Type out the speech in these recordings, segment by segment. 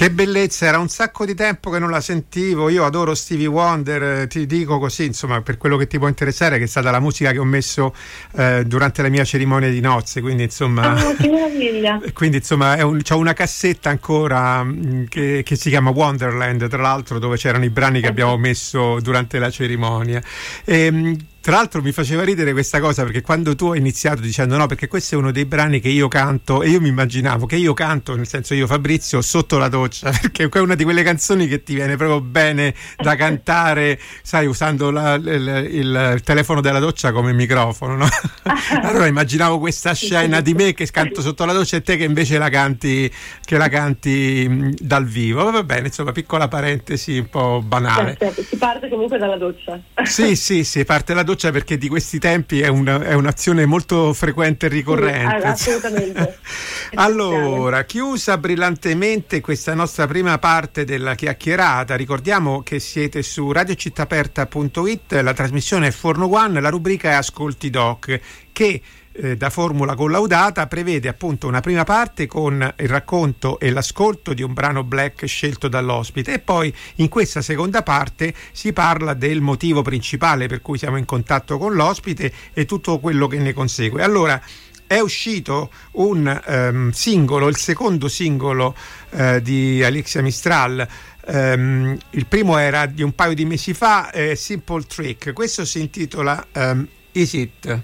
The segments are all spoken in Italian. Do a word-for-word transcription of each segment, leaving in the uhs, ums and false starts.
Che bellezza, era un sacco di tempo che non la sentivo. Io adoro Stevie Wonder, ti dico così, insomma, per quello che ti può interessare, che è stata la musica che ho messo eh, durante la mia cerimonia di nozze, quindi insomma, oh, che meraviglia. Quindi insomma è un, c'ho una cassetta ancora mh, che, che si chiama Wonderland, tra l'altro, dove c'erano i brani che abbiamo messo durante la cerimonia. E, mh, tra l'altro mi faceva ridere questa cosa, perché quando tu hai iniziato dicendo no, perché questo è uno dei brani che io canto, e io mi immaginavo che io canto, nel senso io Fabrizio, sotto la doccia, perché è una di quelle canzoni che ti viene proprio bene da cantare, sai, usando la, il, il, il telefono della doccia come microfono, no? Allora immaginavo questa scena di me che canto sotto la doccia e te che invece la canti, che la canti mh, dal vivo. Va bene, insomma, piccola parentesi un po' banale. Certo, si parte comunque dalla doccia. Sì, sì, sì, parte dalla doccia, perché di questi tempi è, un, è un'azione molto frequente e ricorrente. Sì, assolutamente. Allora, chiusa brillantemente questa nostra prima parte della chiacchierata, ricordiamo che siete su radio città aperta punto it, la trasmissione è Forno One, la rubrica è Ascolti Doc, che eh, da formula collaudata prevede appunto una prima parte con il racconto e l'ascolto di un brano black scelto dall'ospite, e poi in questa seconda parte si parla del motivo principale per cui siamo in contatto con l'ospite e tutto quello che ne consegue. Allora, è uscito un um, singolo, il secondo singolo uh, di Alexia Mistral. Um, il primo era di un paio di mesi fa, eh, Simple Trick. Questo si intitola um, Is It?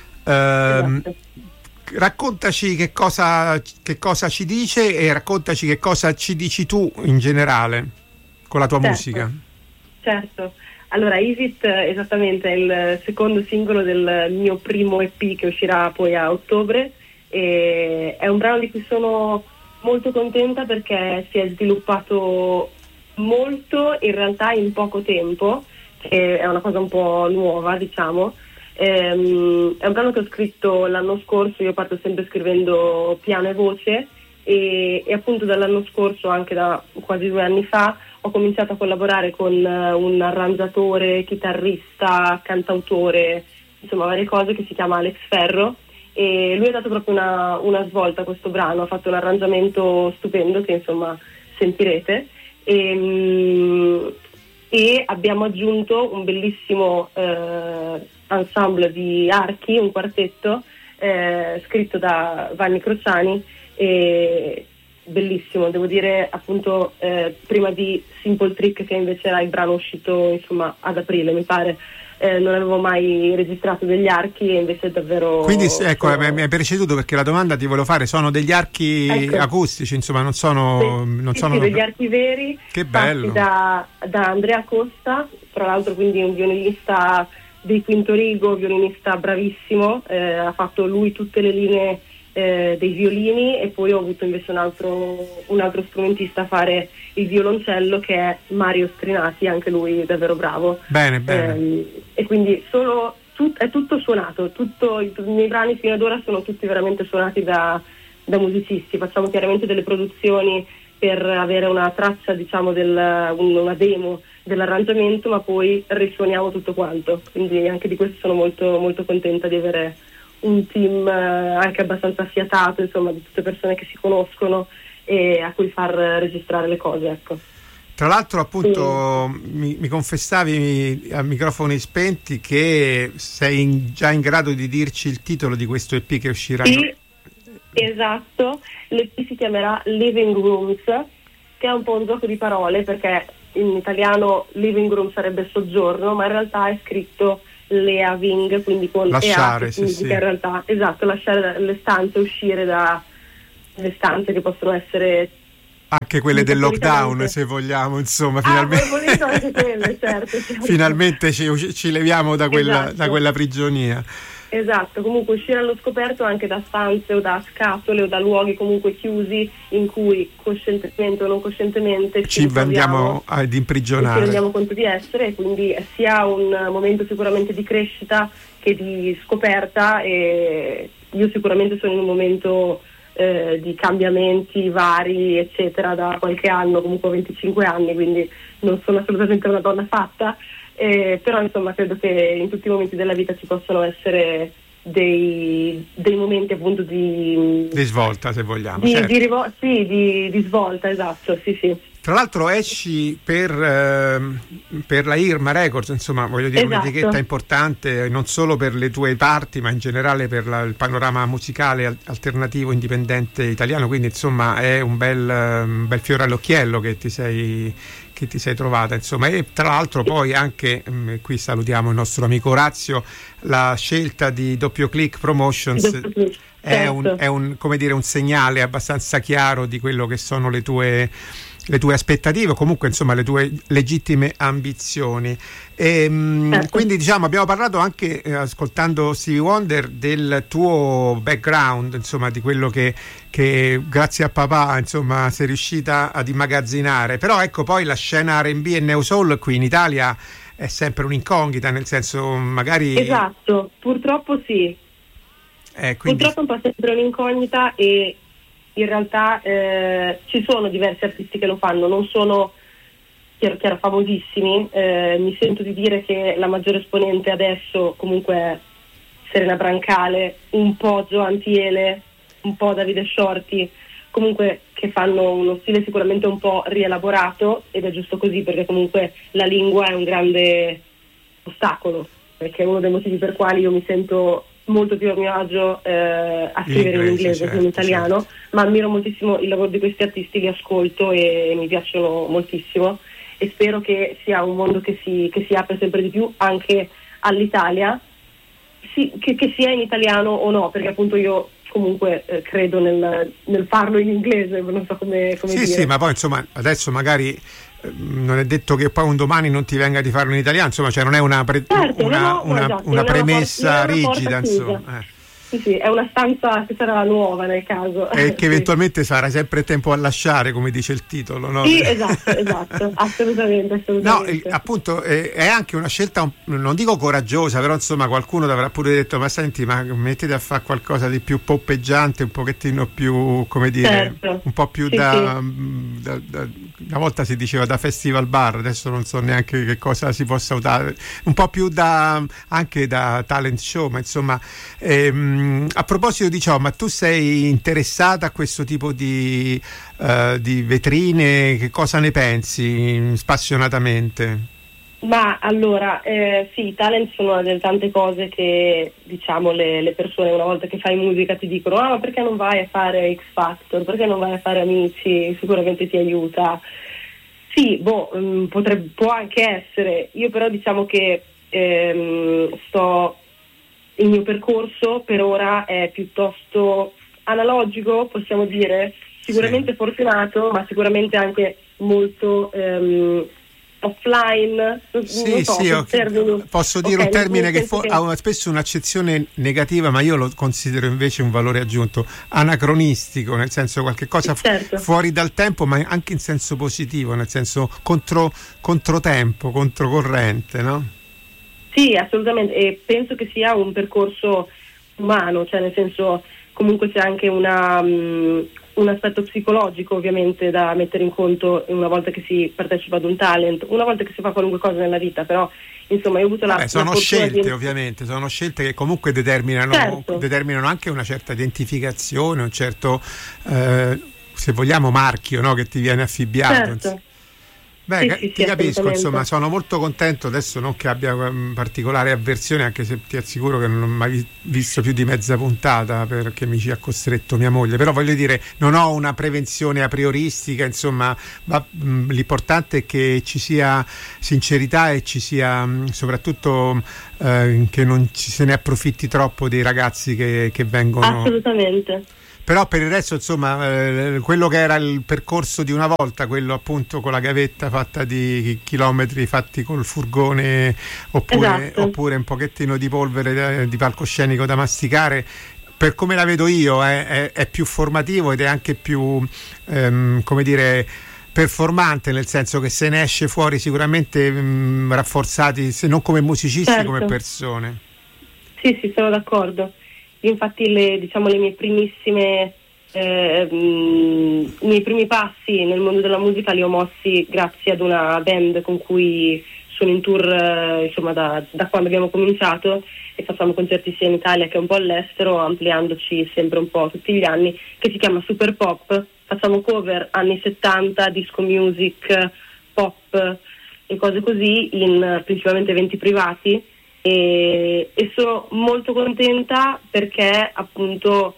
Um, Esatto. Raccontaci che cosa, che cosa ci dice, e raccontaci che cosa ci dici tu in generale con la tua Certo. musica. Certo. Allora, Is It esattamente è il secondo singolo del mio primo E P che uscirà poi a ottobre, e è un brano di cui sono molto contenta perché si è sviluppato molto in realtà in poco tempo, che è una cosa un po' nuova, diciamo. Ehm, è un brano che ho scritto l'anno scorso, io parto sempre scrivendo piano e voce, e, e appunto dall'anno scorso, anche da quasi due anni fa, ho cominciato a collaborare con un arrangiatore, chitarrista, cantautore, insomma varie cose, che si chiama Alex Ferro, e lui ha dato proprio una, una svolta a questo brano, ha fatto un arrangiamento stupendo che insomma sentirete, e, e abbiamo aggiunto un bellissimo eh, ensemble di archi, un quartetto eh, scritto da Vanni Crociani, e bellissimo, devo dire, appunto eh, prima di Simple Trick, che invece era il brano uscito insomma ad aprile mi pare, eh, non avevo mai registrato degli archi, e invece davvero. Quindi ecco, sono... mi hai preceduto, perché la domanda ti volevo fare, sono degli archi ecco. acustici, insomma, non sono, sì, non sì, sono sì, degli archi veri, che bello, da, da Andrea Costa, tra l'altro, quindi un violinista di Quinto Rigo, violinista bravissimo, eh, ha fatto lui tutte le linee eh, dei violini, e poi ho avuto invece un altro, un altro strumentista a fare il violoncello, che è Mario Strinati, anche lui davvero bravo. Bene, bene. Eh, e quindi solo tut, è tutto suonato, tutto, i, i miei brani fino ad ora sono tutti veramente suonati da, da musicisti. Facciamo chiaramente delle produzioni per avere una traccia, diciamo, del, un, una demo dell'arrangiamento, ma poi risuoniamo tutto quanto, quindi anche di questo sono molto molto contenta di avere un team eh, anche abbastanza affiatato, insomma, di tutte persone che si conoscono e a cui far registrare le cose, ecco. Tra l'altro appunto sì. mi, mi confessavi a microfoni spenti che sei in, già in grado di dirci il titolo di questo E P che uscirà. Sì, esatto, l'E P si chiamerà Living Rooms, che è un po' un gioco di parole, perché in italiano living room sarebbe soggiorno, ma in realtà è scritto leaving, quindi con lasciare, ea, sì, sì. in realtà, esatto, lasciare le stanze, uscire dalle stanze, che possono essere anche quelle del lockdown, se vogliamo, insomma, ah, finalmente anche quelle, certo, certo. finalmente ci, ci leviamo da quella, esatto. da quella prigionia. Esatto, comunque uscire allo scoperto anche da stanze o da scatole o da luoghi comunque chiusi, in cui coscientemente o non coscientemente ci andiamo ad imprigionare, ci rendiamo conto di essere, e quindi è sia un momento sicuramente di crescita che di scoperta, e io sicuramente sono in un momento eh, di cambiamenti vari eccetera da qualche anno, comunque venticinque anni, quindi non sono assolutamente una donna fatta. Eh, però insomma credo che in tutti i momenti della vita ci possono essere dei, dei momenti appunto di, di svolta, se vogliamo. Di, certo. di, rivo- sì, di, di svolta, esatto, sì, sì. Tra l'altro esci per, eh, per la Irma Records, insomma, voglio dire, Esatto. un'etichetta importante non solo per le tue parti, ma in generale per la, il panorama musicale al- alternativo indipendente italiano, quindi insomma è un bel, un bel fiore all'occhiello che ti sei che ti sei trovata, insomma. E tra l'altro poi anche mh, qui salutiamo il nostro amico Orazio, la scelta di Doppio Click Promotions Doppio Click, è, certo. un, è un, come dire, un segnale abbastanza chiaro di quello che sono le tue le tue aspettative o comunque insomma le tue legittime ambizioni. E, certo. Quindi diciamo abbiamo parlato anche eh, ascoltando Stevie Wonder del tuo background, insomma di quello che, che grazie a papà insomma sei riuscita ad immagazzinare, però ecco poi la scena R and B e Neo Soul qui in Italia è sempre un'incognita, nel senso magari esatto, purtroppo sì, eh, quindi... purtroppo è un po' sempre un'incognita e in realtà eh, ci sono diversi artisti che lo fanno, non sono chiaro, chiaro famosissimi, eh, mi sento di dire che la maggiore esponente adesso comunque è Serena Brancale, un po' Gio Antiele, un po' Davide Shorty, comunque che fanno uno stile sicuramente un po' rielaborato, ed è giusto così perché comunque la lingua è un grande ostacolo, perché è uno dei motivi per quali io mi sento molto più a mio agio eh, a scrivere in, inglese, in inglese certo, che in italiano, certo. Ma ammiro moltissimo il lavoro di questi artisti, li ascolto e mi piacciono moltissimo e spero che sia un mondo che si, che si apre sempre di più anche all'Italia, sì, che, che sia in italiano o no, perché appunto io comunque eh, credo nel, nel farlo in inglese, non so come, come sì, dire. Sì, ma poi insomma adesso magari eh, non è detto che poi un domani non ti venga di farlo in italiano, insomma, cioè non è una, pre- certo, una, no, no, una, esatto, una non è premessa una por- non è una rigida, porta chiusa. insomma. Eh. Sì, sì, è una stanza che sarà nuova nel caso. E che sì. eventualmente sarà sempre tempo a lasciare, come dice il titolo, no? Sì, esatto, esatto, assolutamente, assolutamente. No, il, appunto eh, è anche una scelta, un, non dico coraggiosa, però insomma qualcuno ti avrà pure detto ma senti, ma mettete a fare qualcosa di più poppeggiante, un pochettino più, come dire, certo. un po' più sì, da, sì. da, da, una volta si diceva da festival bar, adesso non so neanche che cosa si possa usare, un po' più da anche da talent show, ma insomma ehm, a proposito di ciò, ma tu sei interessata a questo tipo di, uh, di vetrine? Che cosa ne pensi spassionatamente? Ma allora, eh, sì, i talent sono una delle tante cose che diciamo le, le persone una volta che fai musica ti dicono ah ma perché non vai a fare X Factor, perché non vai a fare Amici, sicuramente ti aiuta. Sì, boh, mh, potrebbe, può anche essere, io però diciamo che ehm, sto il mio percorso per ora è piuttosto analogico, possiamo dire, sicuramente sì. Fortunato, ma sicuramente anche molto ehm, offline. Sì, non so, sì, okay. Posso dire okay, un termine che, fu- che ha spesso un'accezione negativa, ma io lo considero invece un valore aggiunto, anacronistico, nel senso qualche cosa fu- certo. fuori dal tempo, ma anche in senso positivo, nel senso contro controtempo, controcorrente, no? Sì, assolutamente, e penso che sia un percorso umano, cioè nel senso comunque c'è anche una, um, un aspetto psicologico ovviamente da mettere in conto una volta che si partecipa ad un talent, una volta che si fa qualunque cosa nella vita, però insomma io ho avuto la, Beh, sono la scelte di... ovviamente, sono scelte che comunque determinano, certo. determinano anche una certa identificazione, un certo eh, se vogliamo marchio, no, che ti viene affibbiato. Certo. Beh, sì, sì, ti sì, capisco, insomma, sono molto contento, adesso non che abbia um, particolare avversione, anche se ti assicuro che non ho mai visto più di mezza puntata perché mi ci ha costretto mia moglie, però voglio dire, non ho una prevenzione a prioristica, insomma, ma, mh, l'importante è che ci sia sincerità e ci sia mh, soprattutto eh, che non ci se ne approfitti troppo dei ragazzi che, che vengono... Assolutamente. Però per il resto, insomma, eh, quello che era il percorso di una volta, quello appunto con la gavetta fatta di chilometri fatti col furgone oppure, esatto. oppure un pochettino di polvere di palcoscenico da masticare, per come la vedo io è, è, è più formativo ed è anche più, ehm, come dire, performante, nel senso che se ne esce fuori sicuramente mh, rafforzati, se non come musicisti, certo. come persone. Sì, sì, sono d'accordo. Infatti le, diciamo, le mie primissime eh, mh, i miei primi passi nel mondo della musica li ho mossi grazie ad una band con cui sono in tour eh, insomma da, da quando abbiamo cominciato, e facciamo concerti sia in Italia che un po' all'estero, ampliandoci sempre un po' tutti gli anni, che si chiama Super Pop. Facciamo cover anni settanta, disco music, pop e cose così, in principalmente eventi privati, e, e sono molto contenta perché appunto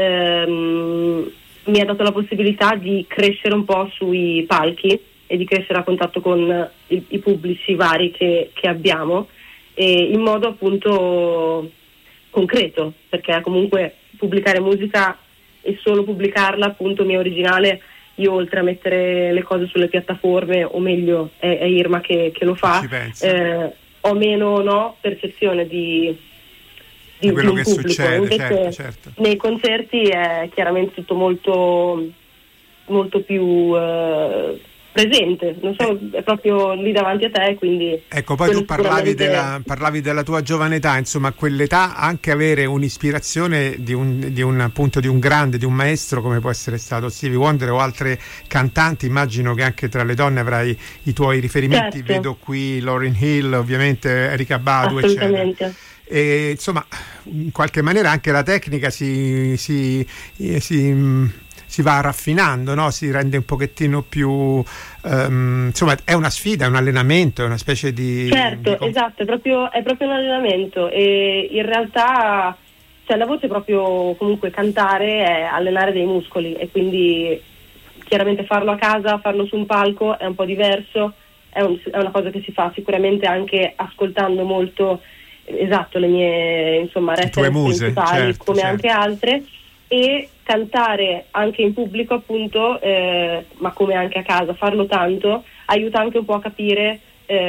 ehm, mi ha dato la possibilità di crescere un po' sui palchi e di crescere a contatto con i, i pubblici vari che, che abbiamo, e in modo appunto concreto, perché comunque pubblicare musica e solo pubblicarla appunto mia originale, io oltre a mettere le cose sulle piattaforme, o meglio è, è Irma che, che lo fa, eh, ho meno no, percezione di, di, di quello di un che pubblico. succede. Invece certo, certo. nei concerti è chiaramente tutto molto molto più eh, presente, non so, è proprio lì davanti a te, quindi ecco, poi tu parlavi sicuramente... della, parlavi della tua giovane età, insomma a quell'età anche avere un'ispirazione di un, di un appunto di un grande, di un maestro come può essere stato Stevie Wonder o altre cantanti, immagino che anche tra le donne avrai i tuoi riferimenti, certo. Vedo qui Lauryn Hill, ovviamente Erykah Badu, eccetera. E insomma in qualche maniera anche la tecnica si, si, si si va raffinando, no? Si rende un pochettino più um, insomma è una sfida, è un allenamento, è una specie di certo, di... esatto, è proprio, è proprio un allenamento, e in realtà cioè la voce proprio, comunque cantare è allenare dei muscoli, e quindi chiaramente farlo a casa, farlo su un palco è un po' diverso, è, un, è una cosa che si fa sicuramente anche ascoltando molto, esatto, le mie insomma reference principali, certo, come certo. anche altre, e cantare anche in pubblico appunto, eh, ma come anche a casa, farlo tanto aiuta anche un po' a capire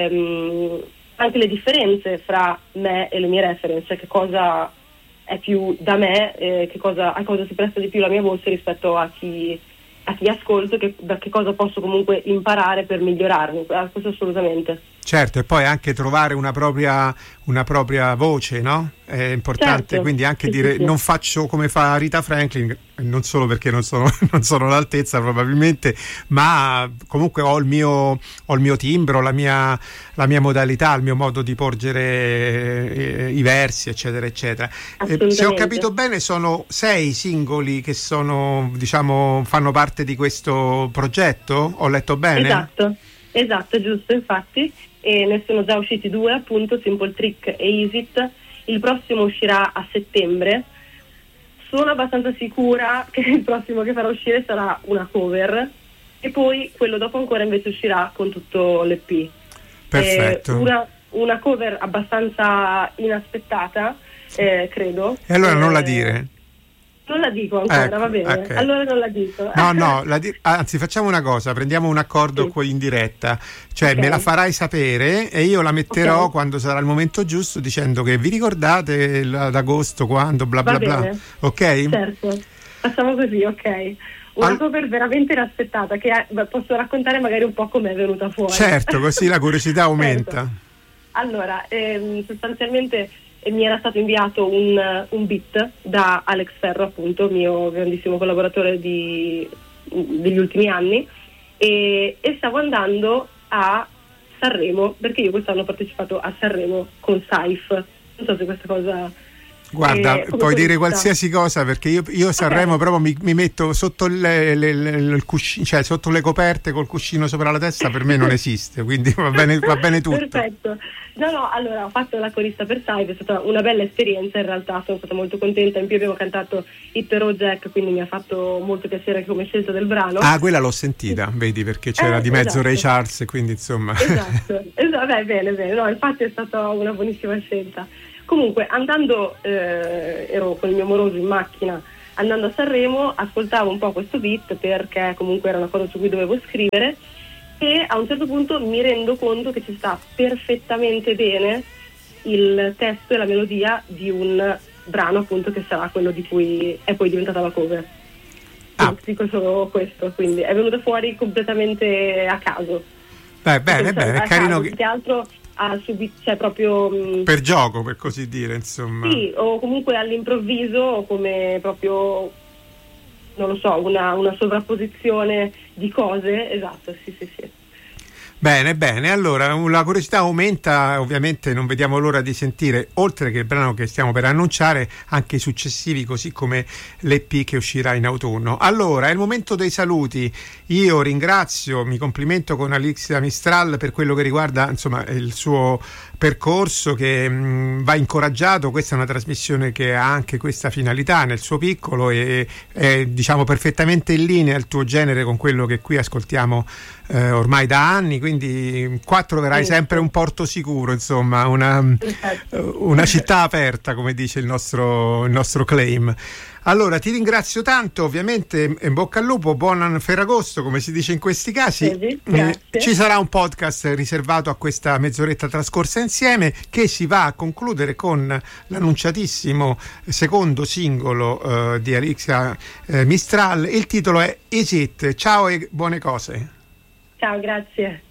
ehm, anche le differenze fra me e le mie reference, che cosa è più da me, eh, che cosa, a cosa si presta di più la mia voce rispetto a chi, a chi ascolto, che, da che cosa posso comunque imparare per migliorarmi, questo assolutamente. Certo, e poi anche trovare una propria, una propria voce, no? È importante, certo. quindi anche sì, dire sì, sì. non faccio come fa Rita Franklin, non solo perché non sono, non sono all'altezza probabilmente, ma comunque ho il mio, ho il mio timbro, la mia, la mia modalità, il mio modo di porgere eh, i versi, eccetera, eccetera. Eh, se ho capito bene sono sei singoli che sono, diciamo, fanno parte di questo progetto? Ho letto bene? Esatto, esatto, giusto, infatti. E ne sono già usciti due, appunto, Simple Trick e Easy It. Il prossimo uscirà a settembre. Sono abbastanza sicura che il prossimo che farò uscire sarà una cover, e poi quello dopo ancora invece uscirà con tutto l'E P. Perfetto. Eh, una, una cover abbastanza inaspettata, eh, credo. E allora eh, non la dire. Non la dico ancora, ecco, va bene, okay. Allora non la dico. No, no, la di- anzi facciamo una cosa, prendiamo un accordo sì. qui in diretta, cioè okay. me la farai sapere e io la metterò okay. quando sarà il momento giusto, dicendo che vi ricordate ad agosto quando bla bla va bla, bene. ok? Certo, facciamo così, ok. Una All... cover veramente inaspettata, che eh, posso raccontare magari un po' come è venuta fuori. Certo, così la curiosità aumenta. Certo. Allora, ehm, sostanzialmente e mi era stato inviato un, un beat da Alex Ferro, appunto, mio grandissimo collaboratore di, degli ultimi anni, e, e stavo andando a Sanremo, perché io quest'anno ho partecipato a Sanremo con Saif, non so se questa cosa... Guarda, eh, puoi dire qualsiasi cosa, perché io, io Sanremo okay. proprio mi, mi metto sotto le, le, le, il cuscino, cioè sotto le coperte col cuscino sopra la testa, per me non esiste, quindi va bene, va bene tutto. Perfetto. No, no, allora ho fatto la corista per Saif, è stata una bella esperienza, in realtà sono stata molto contenta, in più abbiamo cantato Hit the Road Jack, quindi mi ha fatto molto piacere come scelta del brano. Ah, quella l'ho sentita, vedi, perché c'era eh, di mezzo esatto. Ray Charles, quindi insomma... Esatto, esatto, beh, bene, bene, no, infatti è stata una buonissima scelta. Comunque, andando, eh, ero con il mio moroso in macchina, andando a Sanremo, ascoltavo un po' questo beat, perché comunque era una cosa su cui dovevo scrivere, e a un certo punto mi rendo conto che ci sta perfettamente bene il testo e la melodia di un brano, appunto, che sarà quello di cui è poi diventata la cover. Ah. Dico solo questo, quindi è venuto fuori completamente a caso. Beh, bene, bene, è carino. Caso, che altro ha subito, cioè proprio mh, per gioco, per così dire, insomma. Sì, o comunque all'improvviso, o come proprio, non lo so, una, una sovrapposizione di cose, esatto, sì, sì, sì. Bene, bene, allora la curiosità aumenta, ovviamente non vediamo l'ora di sentire, oltre che il brano che stiamo per annunciare, anche i successivi, così come l'E P che uscirà in autunno. Allora, è il momento dei saluti. Io ringrazio, mi complimento con Alexia Mistral per quello che riguarda insomma il suo percorso, che mh, va incoraggiato. Questa è una trasmissione che ha anche questa finalità nel suo piccolo e è diciamo perfettamente in linea il tuo genere con quello che qui ascoltiamo eh, ormai da anni, quindi qua troverai sempre un porto sicuro, insomma una, una città aperta, come dice il nostro, il nostro claim. Allora ti ringrazio tanto, ovviamente in bocca al lupo, buon Ferragosto come si dice in questi casi. Grazie. Ci sarà un podcast riservato a questa mezz'oretta trascorsa insieme, che si va a concludere con l'annunciatissimo secondo singolo eh, di Alexia eh, Mistral. Il titolo è Is It. Ciao e buone cose. Ciao, grazie.